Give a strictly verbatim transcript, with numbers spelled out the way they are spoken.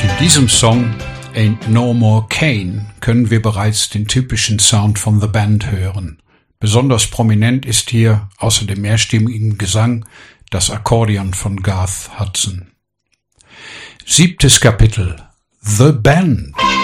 In diesem Song Ain't No More Cain können wir bereits den typischen Sound von The Band hören. Besonders prominent ist hier außer dem mehrstimmigen Gesang das Akkordeon von Garth Hudson. Siebtes Kapitel: The Band.